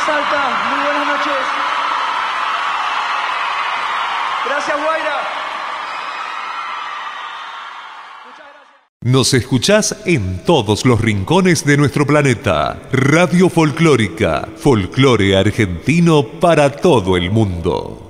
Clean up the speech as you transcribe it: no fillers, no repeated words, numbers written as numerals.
Salta, muy buenas noches. Gracias, Guaira. Muchas gracias. Nos escuchás en todos los rincones de nuestro planeta. Radio Folclórica, folclore argentino para todo el mundo.